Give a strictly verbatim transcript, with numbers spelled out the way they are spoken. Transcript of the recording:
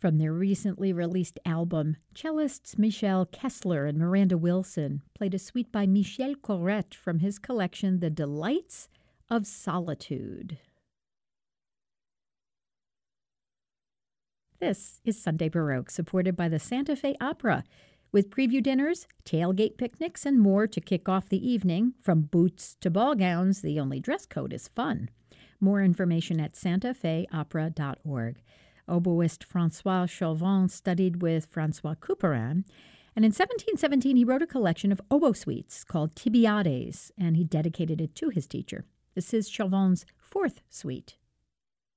From their recently released album, cellists Michel Kessler and Miranda Wilson played a suite by Michel Corrette from his collection The Delights of Solitude. This is Sunday Baroque, supported by the Santa Fe Opera, with preview dinners, tailgate picnics, and more to kick off the evening. From boots to ball gowns, the only dress code is fun. More information at santa fe opera dot org. Oboist Francois Chauvin studied with Francois Couperin, and in seventeen seventeen he wrote a collection of oboe suites called Tibiades, and he dedicated it to his teacher. This is Chauvin's fourth suite.